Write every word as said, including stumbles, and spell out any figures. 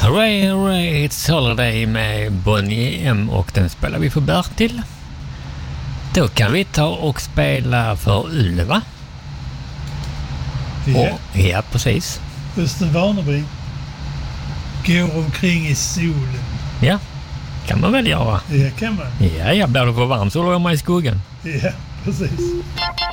Hooray, hooray, it's holiday med Bonnie M och den spelar vi för Bertil. Då kan vi ta och spela för Ylva. Ja. Och, ja, precis. Östen Warnerby går omkring i solen. Ja, kan man väl göra. Ja, kan man. Ja, jag blir det för varmt så håller jag mig i skuggan. Ja, precis.